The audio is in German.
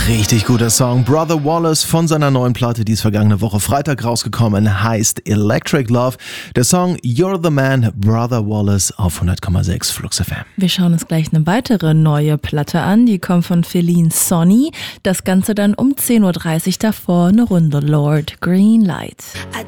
Richtig guter Song. Brother Wallace von seiner neuen Platte, die ist vergangene Woche Freitag rausgekommen, heißt Electric Love. Der Song You're the Man, Brother Wallace auf 100,6 Flux FM. Wir schauen uns gleich eine weitere neue Platte an, die kommt von Feline Sonny. Das Ganze dann um 10.30 Uhr, davor eine Runde Lord Green Light. I